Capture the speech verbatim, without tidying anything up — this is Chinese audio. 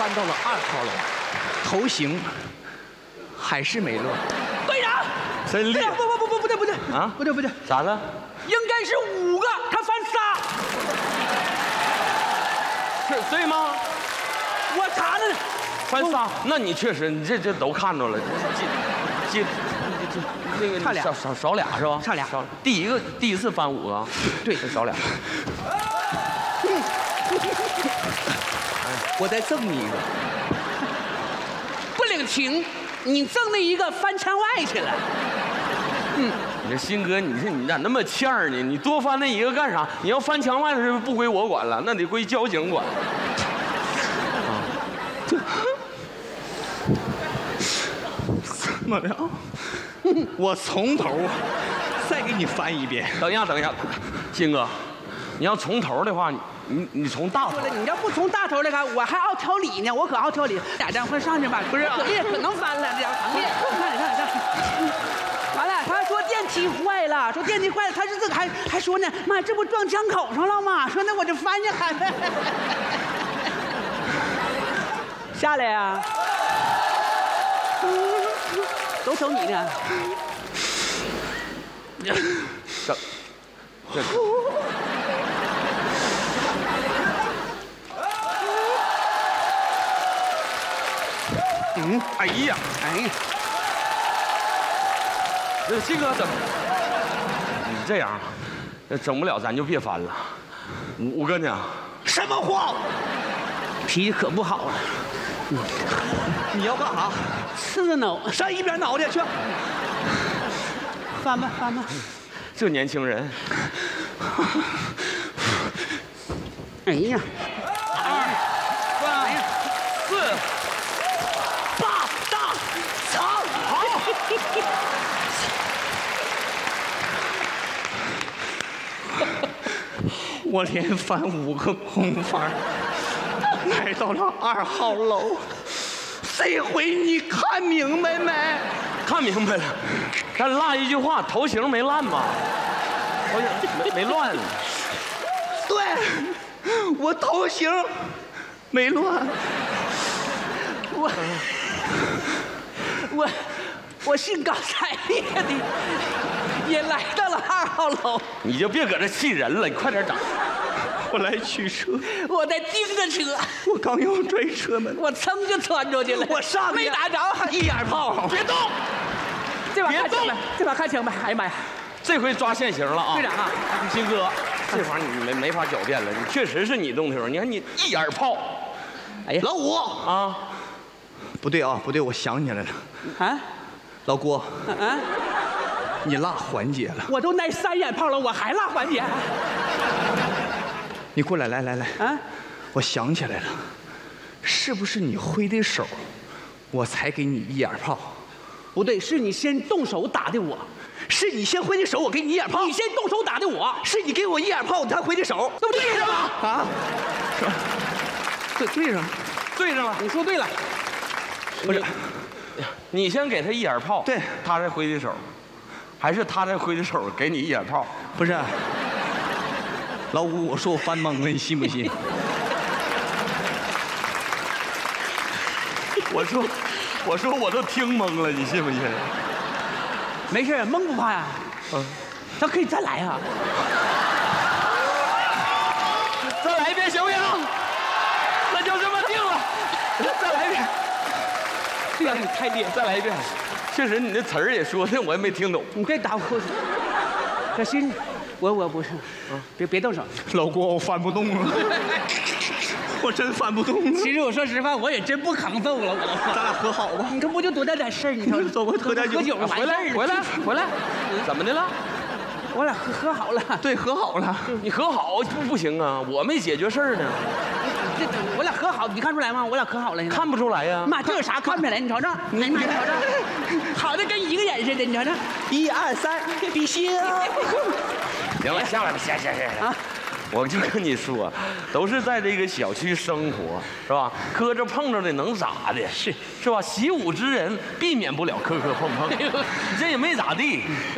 翻到了二号楼，头型还是没乱。 队长， 真厉害！ 不不不不不对不对啊， 不对不对， 咋了？ 应该是五个，他翻仨。 是对吗？ 我查了， 翻仨？那你确实，你这这都看着了，这这这那个差俩少少少俩是吧？ 差俩少第一个第一次翻五个， 对， 少俩。 我再赠你一个， 不领情，你挣那一个翻墙外去了。 你这新哥，你这你咋那么欠儿呢？你多翻那一个干啥？你要翻墙外的是不归我管了，那得归交警管。 怎么了？我从头再给你翻一遍。 等一下，等一下，新哥，你要从头的话，你你你从大头说。了，你要不从大头来看，我还奥条理呢，我可奥条理。俩张快上去吧，不是，可练可能翻了，这要长练。看你看你看。完了，他说电梯坏了，说电梯坏了，他是这个还还说呢，妈，这不撞江口上了吗？说那我就翻下来。下来呀、都瞅你呢。 这这。 嗯，哎呀， 哎呀， 这新哥怎么？你这样，这整不了咱就别翻了。五个呢？ 什么话？ 脾气可不好了， 你要干啥？ 刺挠， 上一边脑袋去。 翻吧翻吧。 这年轻人， 哎呀， 二、三、四、 八大长好。我连翻五个空翻，来到了二号楼。这回你看明白没？ 看明白了，咱落一句话，头型没烂吧？头型没没乱。 对，我头型没乱。 我我我兴高采烈的也来到了二号楼， 你就别搁这气人了，你快点整。 我来取车， 我在盯着车， 我刚要拽车门， 我噌就窜出去了， 我上去没打着， 一眼炮， 别动， 这把别动看枪呗，这把看枪呗，哎呀妈呀， 这回抓现行了啊！ 队长啊， 新哥，这玩意儿你没没法狡辩了，你确实是你动手，你看你一眼炮， 哎呀， 老五啊， 不对啊，不对，我想起来了， 啊老郭， 啊， 你落环节了， 我都挨三眼炮了，我还落环节你过来，来来来， 啊？ 我想起来了，是不是你挥的手，我才给你一眼炮？ 不对，是你先动手打的我， 是你先挥的手，我给你一眼炮。 你先动手打的我， 是你给我一眼炮，你才挥的手， 都对上了。 啊？是吧？对对上了， 对上了。 你说对了， 不是， 你先给他一眼炮， 对， 他再挥的手，还是他再挥的手给你一眼炮？ 不是。老五，我说我翻懵了，你信不信？ 我说，我说我都听懵了，你信不信？ 没事，蒙不怕呀。 嗯， 咱可以再来啊。 再来一遍行不行？那就这么定了。再来一遍。 这样你太厉害， 再来一遍。确实，你那词儿也说的我也没听懂。 你别打我口水。小心，我我不是，别别动手。 老郭，我翻不动了，我真翻不动了。 其实我说实话，我也真不抗揍了，我。 咱俩和好吧？ 你这不就多大点事儿？你说， 走吧，喝点酒。 喝酒完回来， 事儿了回来，回来。怎么的了？ 我俩和和好了。 对，和好了。 你和好不不行啊，我没解决事儿呢。 这我俩和好，你看出来吗？我俩和好了。现在看不出来呀。 妈，这有啥看不出来？你瞅瞅，你你瞅瞅，好的跟一个人似的，你瞅瞅。 一二三，比心。 行了，下来吧，下下下下。啊，我就跟你说，都是在这个小区生活，是吧？磕着碰着的能咋的？是是吧？习武之人避免不了磕磕碰碰，你这也没咋地。